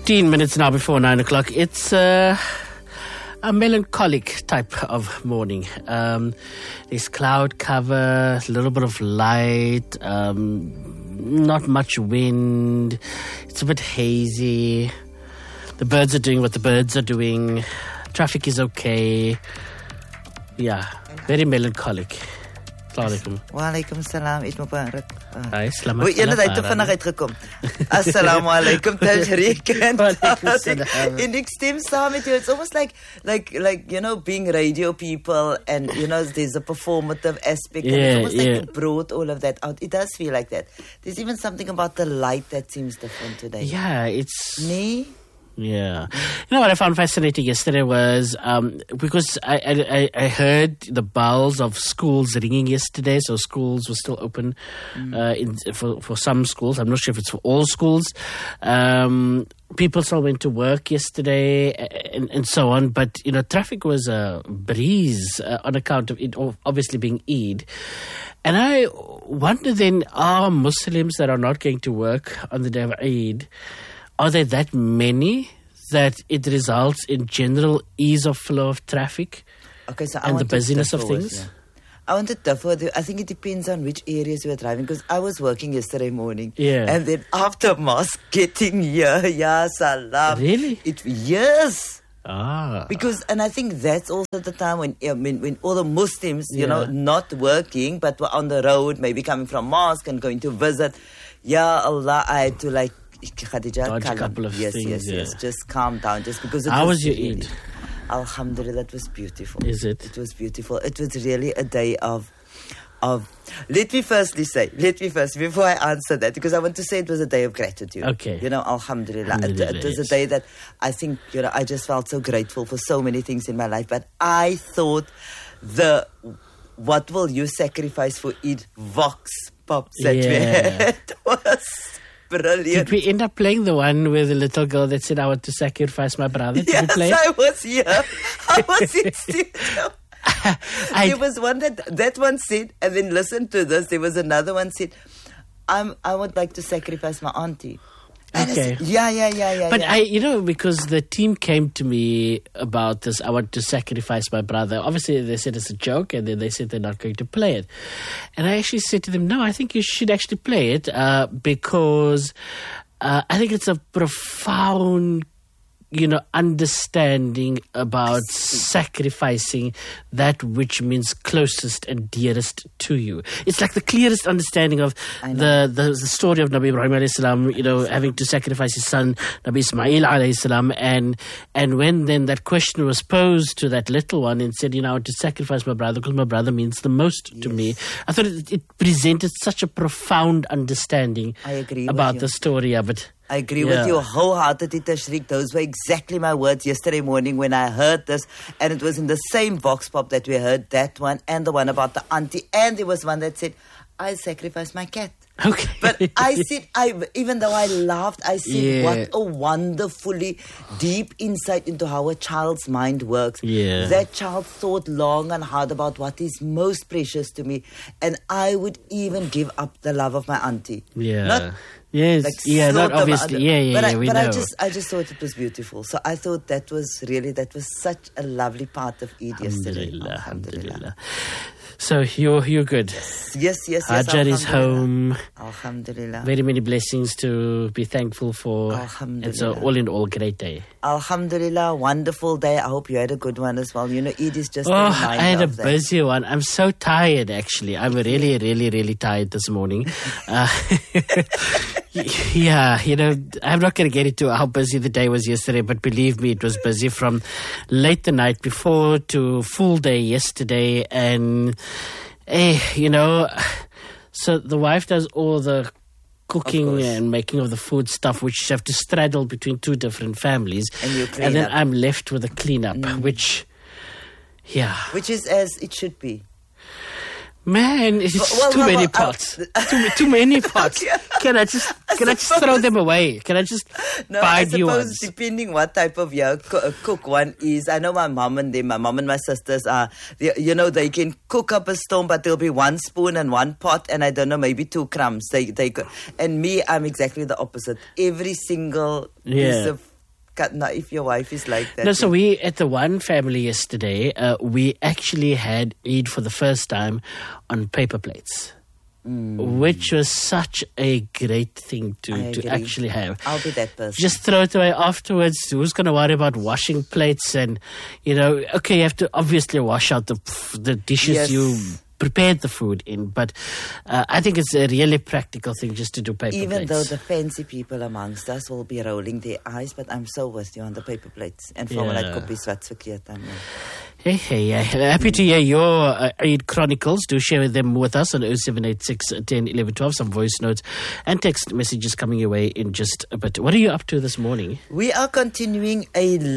15 minutes now before 9 o'clock. It's a melancholic type of morning. There's cloud cover, a little bit of light, not much wind. It's a bit hazy. The birds are doing what the birds are doing. Traffic is okay. Yeah, very melancholic. Walaikum salam, Eid Mubarak. Hi, selamat Jy het vandag uitgekom. Assalamu alaikum, Tajriq. En ek stem saam met jou. It's almost like you know, being radio people, and you know, there's a performative aspect, and it's almost like you brought all of that out. It does feel like that. There's even something about the light that seems different today. Yeah, it's... Nee? Yeah. You know what I found fascinating yesterday was because I heard the bells of schools ringing yesterday, so schools were still open for some schools. I'm not sure if it's for all schools. People still went to work yesterday and so on, but you know, traffic was a breeze on account of it obviously being Eid. And I wonder then, are Muslims that are not going to work on the day of Eid, are there that many that it results in general ease of flow of traffic and the busyness of things? Yeah. I want to differ. I think it depends on which areas you are driving, because I was working yesterday morning. Yeah. And then after mosque getting here, ya salam. Really? Yes. Ah. Because, and I think that's also the time when all the Muslims, you know, not working, but were on the road, maybe coming from mosque and going to visit. Ya Allah, I had to like, Khadija, dodge a couple of things. Yes. Just calm down. Just because it How was your really, Eid? Alhamdulillah, that was beautiful. Is it? It was beautiful. It was really a day of. Let me first, before I answer that, because I want to say it was a day of gratitude. Okay. You know, Alhamdulillah. It was a day that I think, you know, I just felt so grateful for so many things in my life. But I thought what will you sacrifice for Eid vox pops that we had was brilliant. Did we end up playing the one with the little girl that said, I want to sacrifice my brother? Did we play it? I was here. I was in studio. There was one that one said, and then listen to this, there was another one said, I would like to sacrifice my auntie. And okay. Said, yeah. But you know, because the team came to me about this, I want to sacrifice my brother. Obviously, they said it's a joke, and then they said they're not going to play it. And I actually said to them, no, I think you should actually play it because I think it's a profound, you know, understanding about sacrificing that which means closest and dearest to you. It's like the clearest understanding of the story of Nabi Ibrahim alayhi salam, you know, having to sacrifice his son Nabi Ismail alayhi salam, and when then that question was posed to that little one and said, you know, I want to sacrifice my brother because my brother means the most to me. I thought it presented such a profound understanding about the story of it. I agree with you wholeheartedly, Tajriq. Those were exactly my words yesterday morning when I heard this. And it was in the same vox pop that we heard that one and the one about the auntie. And there was one that said, I sacrificed my cat. Okay. But I said, even though I laughed, I said, what a wonderfully deep insight into how a child's mind works. Yeah. That child thought long and hard about what is most precious to me. And I would even give up the love of my auntie. Yeah. Yes, like not obviously. We know. I just thought it was beautiful. So I thought that was such a lovely part of Eid yesterday. Alhamdulillah. So you're good. Yes. Hajar is home. Alhamdulillah. Very many blessings to be thankful for. Alhamdulillah. It's all in all great day. Alhamdulillah, wonderful day. I hope you had a good one as well. You know, Eid is just I had a busy one. I'm so tired actually. I'm really, really, really tired this morning. Yeah, you know, I'm not going to get into how busy the day was yesterday, but believe me, it was busy from late the night before to full day yesterday. And, you know, so the wife does all the cooking and making of the food stuff, which you have to straddle between two different families. And then I'm left with a cleanup, which is as it should be. Man, it's too many pots. Too many pots. Can I just throw them away? Can I just buy new ones? Depending what type of cook one is. I know my mom and my sisters are, you know, they can cook up a stone, but there'll be one spoon and one pot, and I don't know, maybe 2 crumbs. And me, I'm exactly the opposite. Every single piece of if your wife is like that. No, so we, at the one family yesterday, we actually had Eid for the first time on paper plates. Which was such a great thing to actually have. I'll be that person. Just throw it away afterwards. Who's going to worry about washing plates? And, you have to obviously wash out the dishes you prepared the food in. But I think it's a really practical thing just to do paper plates. Even though the fancy people amongst us will be rolling their eyes, but I'm so with you on the paper plates. And for that could be swats verkeerd. Hey, happy to hear your Eid Chronicles. Do share them with us on 0786 10 11 12. Some voice notes and text messages coming your way in just a bit. What are you up to this morning? We are continuing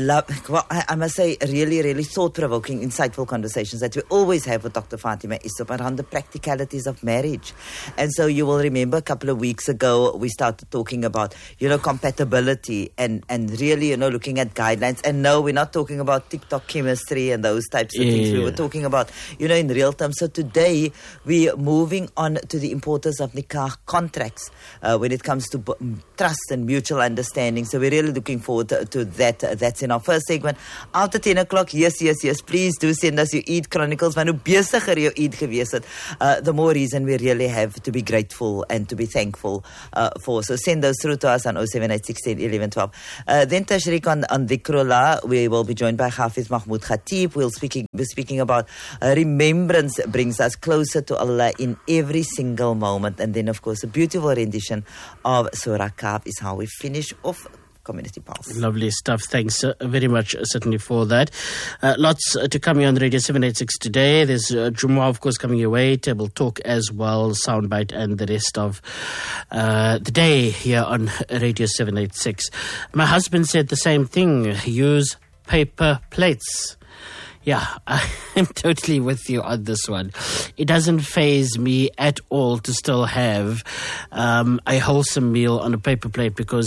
I must say, really, really thought-provoking, insightful conversations that we always have with Dr. Fatima Issop around the practicalities of marriage. And so you will remember a couple of weeks ago, we started talking about, compatibility and really, looking at guidelines. And no, we're not talking about TikTok chemistry and those types of things. We were talking about, in real terms. So today we're moving on to the importance of nikah contracts when it comes to trust and mutual understanding. So we're really looking forward to that. That's in our first segment. After 10 o'clock, yes, please do send us your Eid Chronicles. Want hoe besigger jou Eid gewees het, the more reason we really have to be grateful and to be thankful for. So send those through to us on 0786 10 11 12. Then Tashriq on Dhikrullah, we will be joined by Hafiz Mahmoud Khatib. We'll be speaking about remembrance brings us closer to Allah in every single moment. And then, of course, a beautiful rendition of Surah Kahf is how we finish off Community Pulse. Lovely stuff. Thanks very much, certainly, for that. Lots to come here on Radio 786 today. There's Jumu'ah, of course, coming your way. Table Talk as well, Soundbite, and the rest of the day here on Radio 786. My husband said the same thing. Use paper plates. Yeah, I'm totally with you on this one. It doesn't faze me at all to still have a wholesome meal on a paper plate because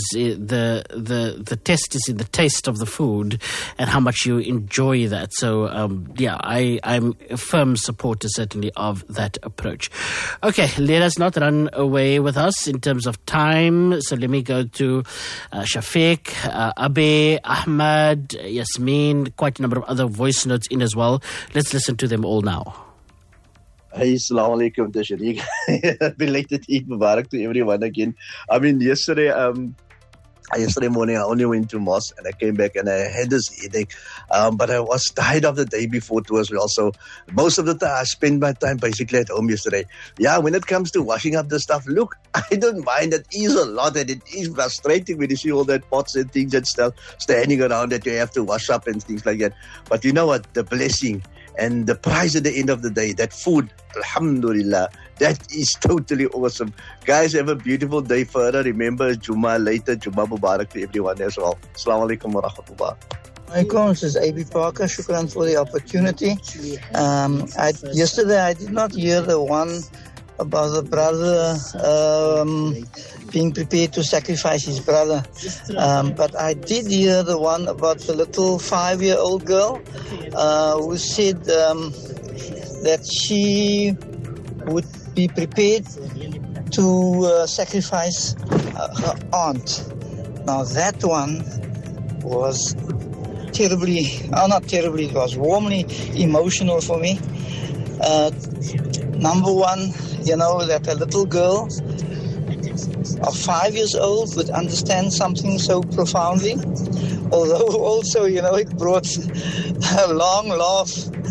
the test is in the taste of the food and how much you enjoy that. So, I'm a firm supporter, certainly, of that approach. Okay, let us not run away with us in terms of time. So let me go to Shafiq, Abe, Ahmad, Yasmin, quite a number of other voice notes in as well. Let's listen to them all now. Hey, Assalamu alaikum, Tashriq. Belated Eid Mubarak to everyone again. I mean, yesterday morning I only went to mosque and I came back and I had this headache. But I was tired of the day before too as well. So most of the time I spent my time basically at home yesterday. Yeah, when it comes to washing up the stuff, look, I don't mind. It is a lot and it is frustrating when you see all that pots and things and stuff standing around that you have to wash up and things like that. But you know what? The blessing and the prize at the end of the day, that food, alhamdulillah, that is totally awesome. Guys, have a beautiful day further. Remember, Jummah later. Jummah Mubarak to everyone as well. Assalamu alaikum wa rahmatullah. Alaikum, this is A.B. Parker. Shukran for the opportunity. Yesterday I did not hear the one about the brother being prepared to sacrifice his brother. But I did hear the one about the little 5-year-old girl who said that she would be prepared to sacrifice her aunt. Now that one was it was warmly emotional for me. Number one, that a little girl of 5 years old would understand something so profoundly. Although also, it brought a long laugh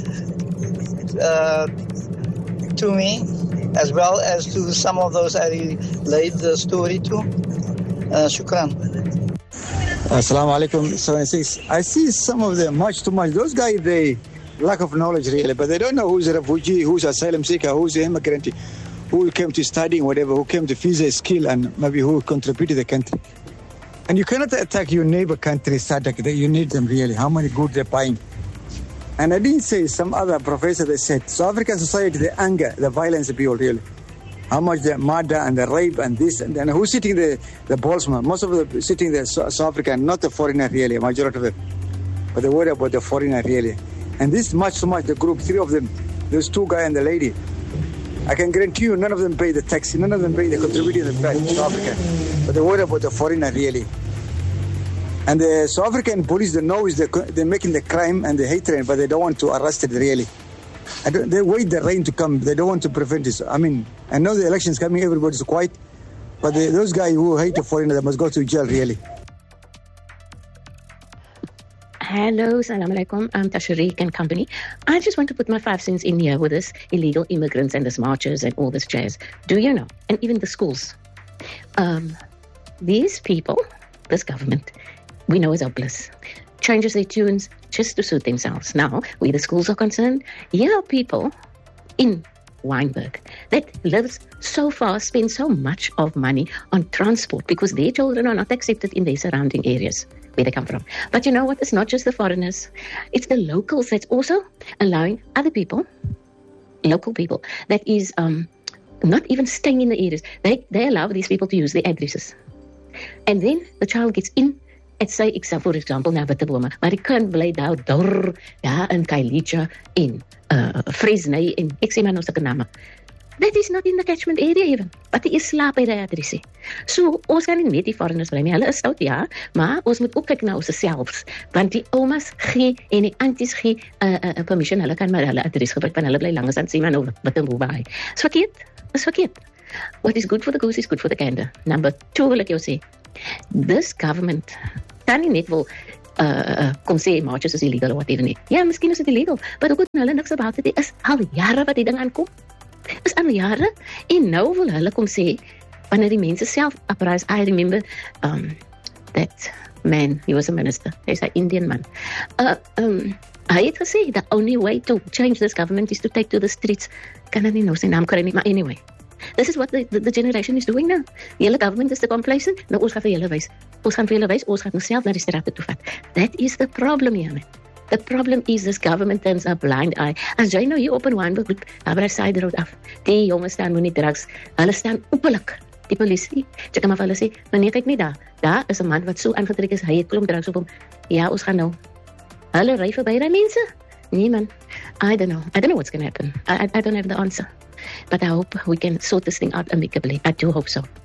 to me, as well as to some of those I relayed the story to. Shukran. Assalamu alaikum. 76. I see some of them much too much. Those guys, they lack of knowledge really, but they don't know who's a refugee, who's asylum seeker, who's an immigrant, who came to studying, whatever, who came to visa skill, and maybe who contributed to the country. And you cannot attack your neighbor country, Sadak. You need them really. How many goods they're buying? And I didn't say, some other professor, they said, South African society, the anger, the violence of people really. How much the murder and the rape and this and then who's sitting the ballsman? Most of them sitting there, South African, not the foreigner really, majority of it. But they worry about the foreigner really. And this so much, the group, 3 of them, those 2 guys and the lady. I can guarantee you, none of them pay the tax, none of them pay the contribution to South Africa. But they worry about the foreigner really. And the South African police, they know they're making the crime and the hatred, but they don't want to arrest it really. They wait the rain to come. They don't want to prevent this. I mean, I know the election's coming, everybody's quiet, but those guys who hate the foreigner, they must go to jail really. Hello, salam alaikum. I'm Tashariq and company. I just want to put my 5 cents in here with this illegal immigrants and this marches and all this jazz. Do you know? And even the schools. These people, this government, we know is hopeless. Changes their tunes just to suit themselves. Now, where the schools are concerned, here are people in Wynberg that lives so far, spend so much of money on transport because their children are not accepted in their surrounding areas where they come from. But you know what? It's not just the foreigners. It's the locals that's also allowing other people, local people, that is not even staying in the areas. They allow these people to use their addresses. And then the child gets in at, say, for example, na Wittebome, maar die kind bly daar in Kailicha, in Fresnay, en ek sê maar nou sulke name. That is not in the catchment area even. But die is slaap by die adresie. So, ons kan nie net die foreigners bly nie. Hulle is stout, ja, maar ons moet ook kyk na ons selfs. Want die omas gee en die aunties gee permission. Hulle kan maar hulle adres gebruik, want hulle bly langs aan sê maar nou Wittebome. Is verkeerd. What is good for the goose is good for the gander. Number 2 wil ek jou sê. This government kan nie net wil kom sê marches is illegal or whatever nie. Ja, miskien is dit illegal, but ook hulle niks about it. Is al jare wat die ding aankom. Is al jare, en nou wil hulle kom sê, wanneer die mense self uprise. I remember that man, he was a minister, he's an Indian man. Hy het gesê, the only way to change this government is to take to the streets. Kan ek nie nou sy naam kry nie, maar anyway. This is what the generation is doing now. Die hele government is te complacent. Nou, ons gaan vir julle wys. Ons gaan onsself na die straat toe vat. That is the problem here, man. The problem is this government turns a blind eye. As jy nou hier op in Wynberg, daar side road af. Die jongens staan met die drugs. Hulle staan openlik. Die polisie, jy kan maar vir hulle sê, meneer, kyk nie daar. Daar is 'n man wat so aangetrek is, hy het klomp drugs op hom. Ja, ons gaan nou. Hulle ry verby die mense. Nee, man. I don't know what's going to happen. I don't have the answer. But I hope we can sort this thing out amicably. I do hope so.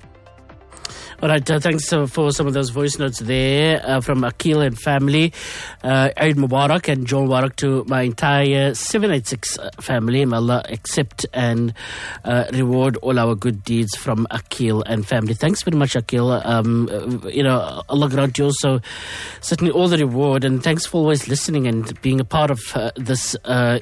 All right, thanks for some of those voice notes there from Akil and family. Eid Mubarak and John Mubarak to my entire 786 family. May Allah accept and reward all our good deeds from Akil and family. Thanks very much, Akil. Allah grant you also certainly all the reward, and thanks for always listening and being a part of this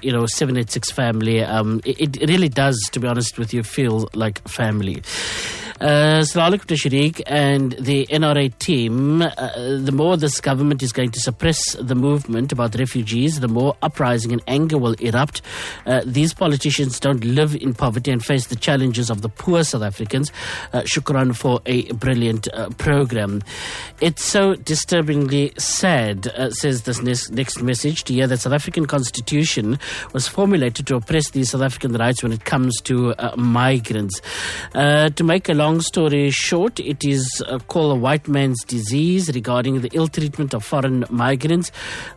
786 family. It really does, to be honest with you, feel like family. Assalamu alaikum to Tashariq and the NRA team. The more this government is going to suppress the movement about refugees, the more uprising and anger will erupt. These politicians don't live in poverty and face the challenges of the poor South Africans. Shukran for a brilliant program. It's so disturbingly sad, says this next message, to hear that South African Constitution was formulated to oppress these South African rights when it comes to migrants. To make a long story short, it is called a white man's disease regarding the ill treatment of foreign migrants.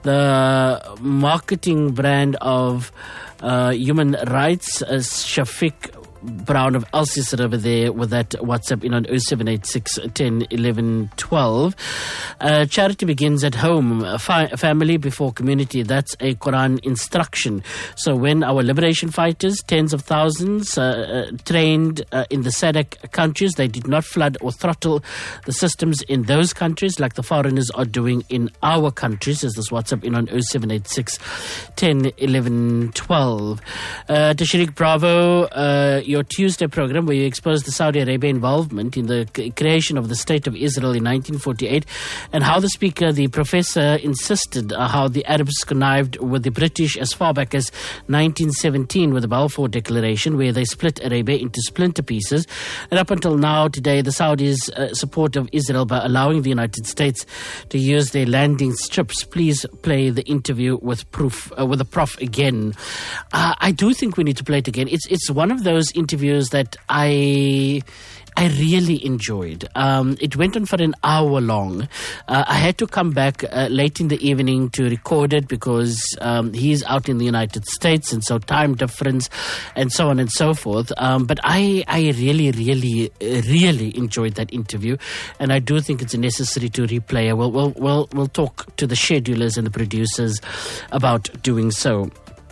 The marketing brand of human rights, Shafiq Brown of Alcester over there with that WhatsApp in on 0786 10 11 12. Charity begins at home. Family before community. That's a Quran instruction. So when our liberation fighters, tens of thousands, trained in the SADC countries, they did not flood or throttle the systems in those countries like the foreigners are doing in our countries. As this WhatsApp in on 0786 10 11 12. Tashariq, bravo. Your Tuesday program where you exposed the Saudi Arabia involvement in the creation of the State of Israel in 1948, and how the speaker, the professor, insisted how the Arabs connived with the British as far back as 1917 with the Balfour Declaration, where they split Arabia into splinter pieces. And up until now, today, the Saudis' support of Israel by allowing the United States to use their landing strips. Please play the interview with the prof again. I do think we need to play it again. It's one of those interviews that I I really enjoyed. It went on for an hour long. I had to come back late in the evening to record it because he's out in the United States, and so time difference and so on and so forth. But I really, really, really enjoyed that interview, and I do think it's necessary to replay. We'll talk to the schedulers and the producers about doing so.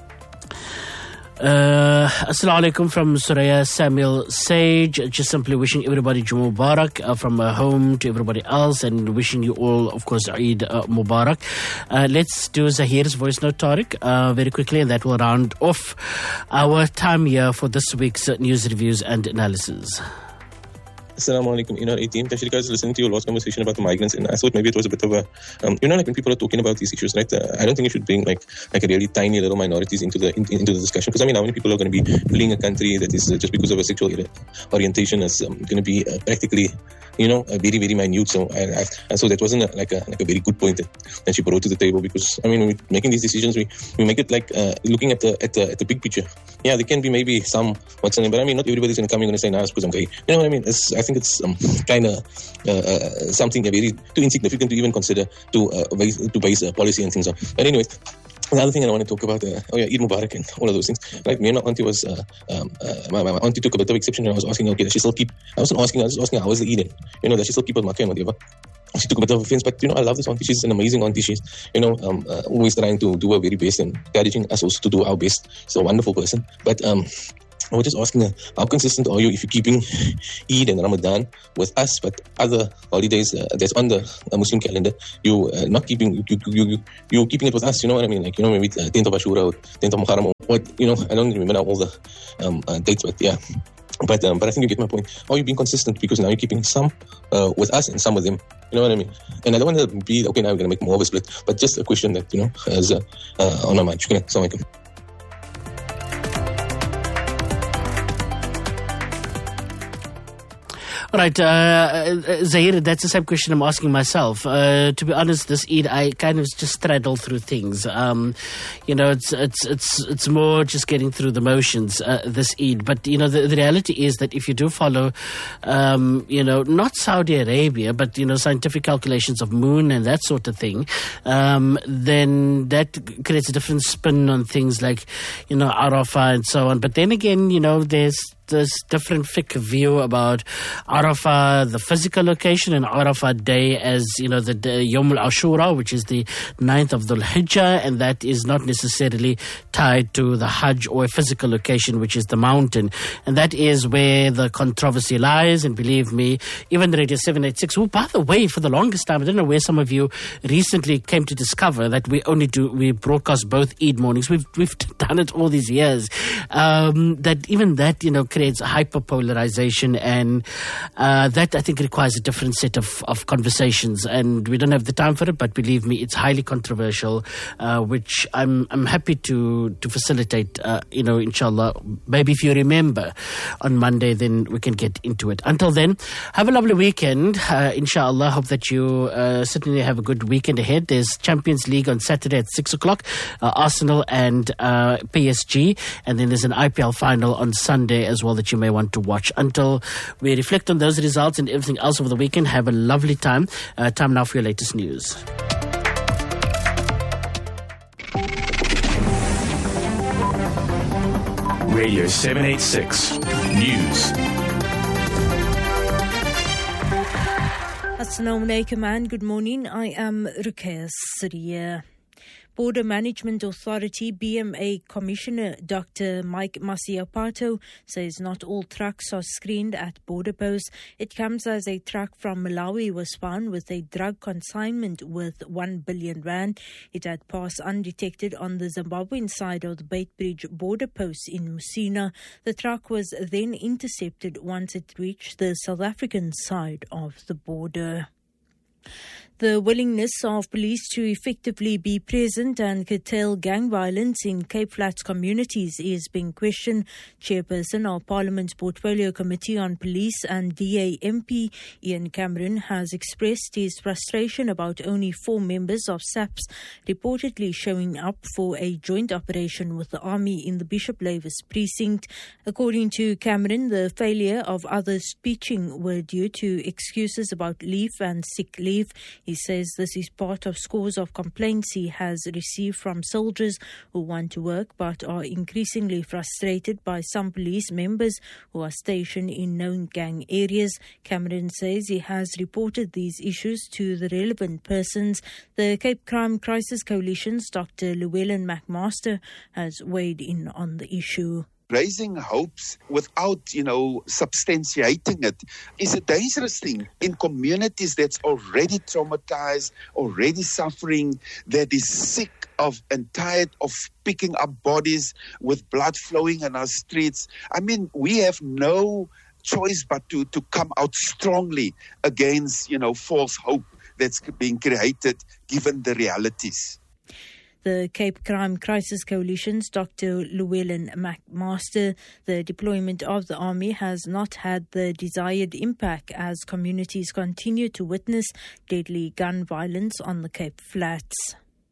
Assalamu alaikum from Suraya Samuel Sage. Just simply wishing everybody Jummah Mubarak from home to everybody else, and wishing you all, of course, Eid Mubarak. Let's do Zahir's voice note, Tariq, very quickly, and that will round off our time here for this week's news reviews and analysis. Assalamu alaikum, NRA team. Tashriq, I was listening to your last conversation about the migrants, and I thought maybe it was a bit of a, like when people are talking about these issues, right? I don't think you should bring like a really tiny little minorities into the discussion, because how many people are going to be fleeing a country that is just because of a sexual orientation is going to be practically, very, very minute. So so that wasn't like a very good point that she brought to the table, because when we're making these decisions, we make it like looking at the big picture. Yeah, there can be maybe some but not everybody's going to come in and say, nah, it's because I'm gay. You know what I mean? I think it's kind of something very too insignificant to even consider to base policy and things on. But anyway, the other thing I want to talk about, Eid Mubarak and all of those things. Like me and my auntie was, my auntie took a bit of exception, and I was asking her, okay, does she still keep? I wasn't asking her, I was asking her, how was the Eid? Does she still keep with Makkah and whatever? She took a bit of offense, but I love this auntie. She's an amazing auntie. She's always trying to do her very best and encouraging us also to do our best. She's a wonderful person. But I was just asking her, how consistent are you if you're keeping Eid and Ramadan with us, but other holidays that's on the Muslim calendar, you not keeping, you're keeping it with us, you know what I mean? Like, maybe 10th of Ashura or 10th of Muharram or what, I don't remember now all the dates, but yeah. But I think you get my point. Are you being consistent? Because now you're keeping some with us and some with them. You know what I mean? And I don't want to be, okay, now we're going to make more of a split, but just a question that, is on my mind. Shukran. Assalamu alaikum. All right, Zahir, that's the same question I'm asking myself. To be honest, this Eid, I kind of just straddle through things. It's more just getting through the motions, this Eid. But, the reality is that if you do follow, not Saudi Arabia, but, scientific calculations of moon and that sort of thing, then that creates a different spin on things like, Arafah and so on. But then again, there's this different fiqh view about Arafah, the physical location, and Arafah day as, the day, Yawm al-Ashura, which is the 9th of Dhul Hijjah, and that is not necessarily tied to the Hajj or a physical location, which is the mountain. And that is where the controversy lies, and believe me, even Radio 786, who, by the way, for the longest time, I don't know where some of you recently came to discover that we broadcast both Eid mornings. We've done it all these years. That even that, creates hyperpolarization, and that I think requires a different set of conversations, and we don't have the time for it, but believe me, it's highly controversial, which I'm happy to facilitate, inshallah. Maybe if you remember on Monday, then we can get into it. Until then, have a lovely weekend, inshallah. Hope that you certainly have a good weekend ahead. There's Champions League on Saturday at 6 o'clock, Arsenal and PSG, and then there's an IPL final on Sunday as well that you may want to watch. Until we reflect on those results and everything else over the weekend, have a lovely time. Time now for your latest news. Radio 786 News. Assalamu alaikum and good morning. I am Ruqayya Siriya. Border Management Authority BMA Commissioner Dr. Mike Masiapato says not all trucks are screened at border posts. It comes as a truck from Malawi was found with a drug consignment worth 1 billion rand. It had passed undetected on the Zimbabwean side of the Beitbridge border post in Musina. The truck was then intercepted once it reached the South African side of the border. The willingness of police to effectively be present and curtail gang violence in Cape Flats communities is being questioned. Chairperson of Parliament's Portfolio Committee on Police and DA MP Ian Cameron has expressed his frustration about only 4 members of SAPS reportedly showing up for a joint operation with the army in the Bishop Lavis precinct. According to Cameron, the failure of others pitching were due to excuses about leave and sick leave. He says this is part of scores of complaints he has received from soldiers who want to work but are increasingly frustrated by some police members who are stationed in known gang areas. Cameron says he has reported these issues to the relevant persons. The Cape Crime Crisis Coalition's Dr. Llewellyn McMaster has weighed in on the issue. Raising hopes without, substantiating it is a dangerous thing in communities that's already traumatized, already suffering, that is sick of and tired of picking up bodies with blood flowing in our streets. I mean, we have no choice but to come out strongly against, false hope that's being created given the realities. The Cape Crime Crisis Coalition's Dr. Llewellyn McMaster. The deployment of the army has not had the desired impact as communities continue to witness deadly gun violence on the Cape Flats.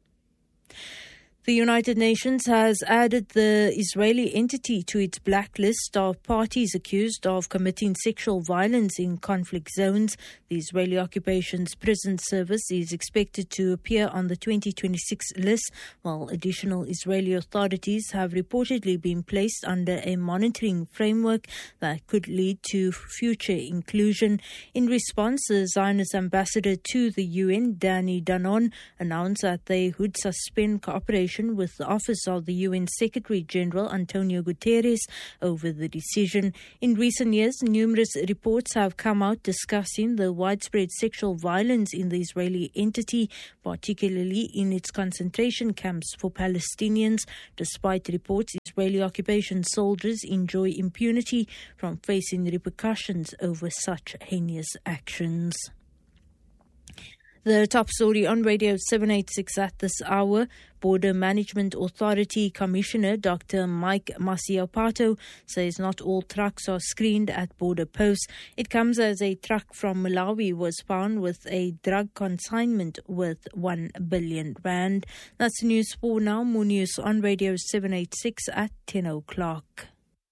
The United Nations has added the Israeli entity to its blacklist of parties accused of committing sexual violence in conflict zones. The Israeli Occupations Prison Service is expected to appear on the 2026 list, while additional Israeli authorities have reportedly been placed under a monitoring framework that could lead to future inclusion. In response, the Zionist ambassador to the UN, Danny Danon, announced that they would suspend cooperation with the Office of the UN Secretary-General Antonio Guterres over the decision. In recent years, numerous reports have come out discussing the widespread sexual violence in the Israeli entity, particularly in its concentration camps for Palestinians. Despite reports, Israeli occupation soldiers enjoy impunity from facing repercussions over such heinous actions. The top story on Radio 786 at this hour. Border Management Authority Commissioner Dr. Mike Masiapato says not all trucks are screened at border posts. It comes as a truck from Malawi was found with a drug consignment worth 1 billion rand. That's news for now. More news on Radio 786 at 10 o'clock.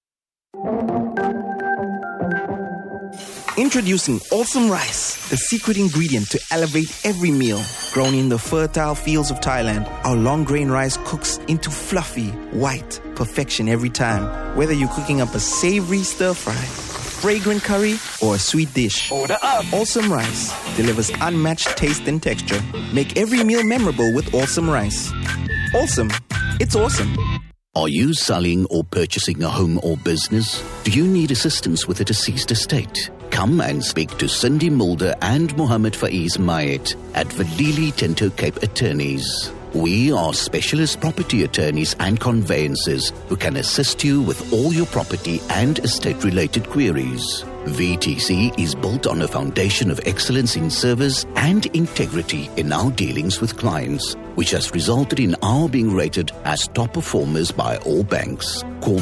Introducing Awesome Rice, the secret ingredient to elevate every meal. Grown in the fertile fields of Thailand, our long grain rice cooks into fluffy, white perfection every time. Whether you're cooking up a savory stir fry, fragrant curry, or a sweet dish, order up. Awesome Rice delivers unmatched taste and texture. Make every meal memorable with Awesome Rice. Awesome. It's awesome. Are you selling or purchasing a home or business? Do you need assistance with a deceased estate? Come and speak to Cindy Mulder and Mohammed Faiz Mayet at Valili Tinto Cape Attorneys. We are specialist property attorneys and conveyancers who can assist you with all your property and estate-related queries. VTC is built on a foundation of excellence in service and integrity in our dealings with clients, which has resulted in our being rated as top performers by all banks. Call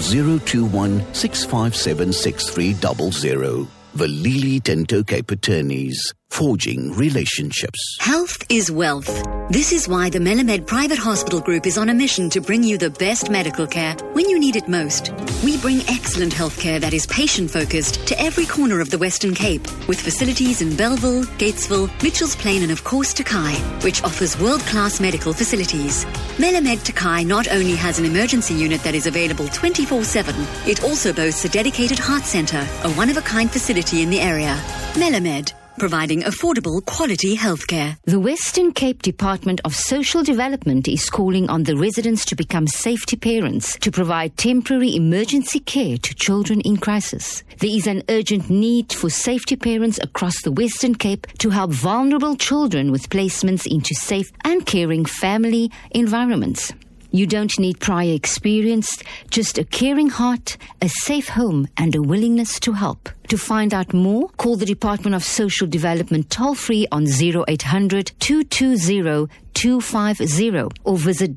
021-657-6300. Valili Tinto Cape Attorneys, forging relationships. Health is wealth. This is why the Melamed Private Hospital Group is on a mission to bring you the best medical care when you need it most. We bring excellent healthcare that is patient-focused to every corner of the Western Cape, with facilities in Belleville, Gatesville, Mitchells Plain and of course Takai, which offers world-class medical facilities. Melamed Takai not only has an emergency unit that is available 24/7, it also boasts a dedicated heart centre, a one-of-a-kind facility in the area. Melamed, providing affordable, quality healthcare. The Western Cape Department of Social Development is calling on the residents to become safety parents to provide temporary emergency care to children in crisis. There is an urgent need for safety parents across the Western Cape to help vulnerable children with placements into safe and caring family environments. You don't need prior experience, just a caring heart, a safe home, and a willingness to help. To find out more, call the Department of Social Development toll-free on 0800 220 250 or visit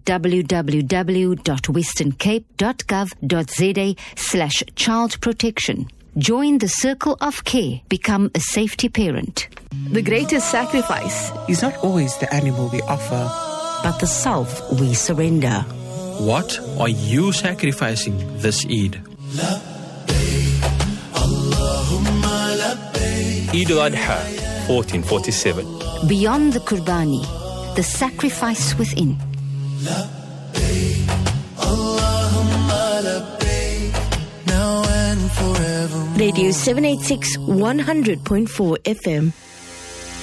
www.westerncape.gov.za/child protection. Join the circle of care. Become a safety parent. The greatest sacrifice is not always the animal we offer, but the self we surrender. What are you sacrificing this Eid? Eid al-Adha, 1447. Beyond the Qurbani, the sacrifice within. Radio 786 100.4 FM.